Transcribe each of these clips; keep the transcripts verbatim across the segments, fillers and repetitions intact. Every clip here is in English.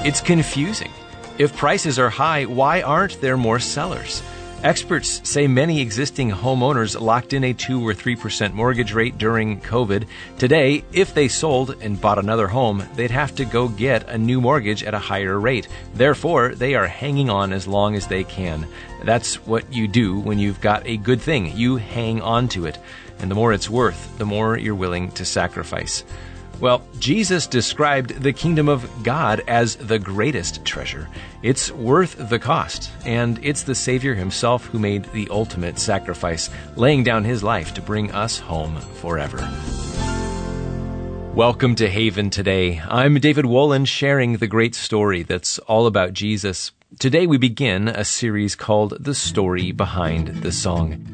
It's confusing. If prices are high, why aren't there more sellers? Experts say many existing homeowners locked in a two or three percent mortgage rate during COVID. Today, if they sold and bought another home, they'd have to go get a new mortgage at a higher rate. Therefore, they are hanging on as long as they can. That's what you do when you've got a good thing. You hang on to it. And the more it's worth, the more you're willing to sacrifice. Well, Jesus described the kingdom of God as the greatest treasure. It's worth the cost, and it's the Savior himself who made the ultimate sacrifice, laying down his life to bring us home forever. Welcome to Haven Today. I'm David Wolin, sharing the great story that's all about Jesus. Today we begin a series called The Story Behind the Song.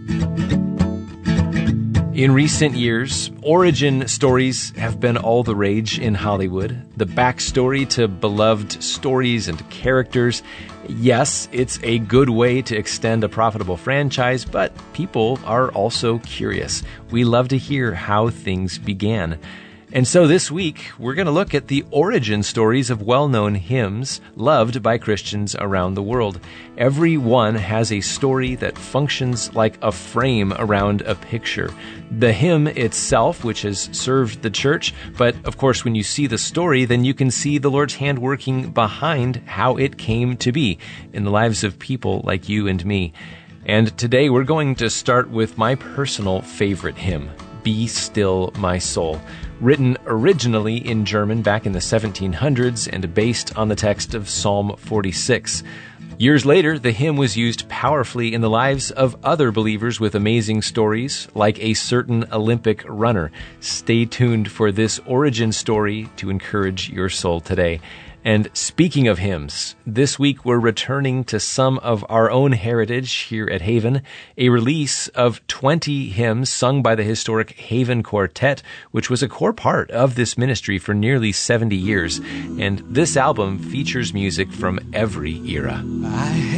In recent years, origin stories have been all the rage in Hollywood. The backstory to beloved stories and characters. Yes, it's a good way to extend a profitable franchise, but people are also curious. We love to hear how things began. And so this week, we're going to look at the origin stories of well-known hymns loved by Christians around the world. Every one has a story that functions like a frame around a picture. The hymn itself, which has served the church, but of course when you see the story, then you can see the Lord's hand working behind how it came to be in the lives of people like you and me. And today we're going to start with my personal favorite hymn, Be Still My Soul, written originally in German back in the seventeen hundreds and based on the text of Psalm forty-six. Years later, the hymn was used powerfully in the lives of other believers with amazing stories, like a certain Olympic runner. Stay tuned for this origin story to encourage your soul today. And speaking of hymns, this week we're returning to some of our own heritage here at Haven, a release of twenty hymns sung by the historic Haven Quartet, which was a core part of this ministry for nearly seventy years. And this album features music from every era.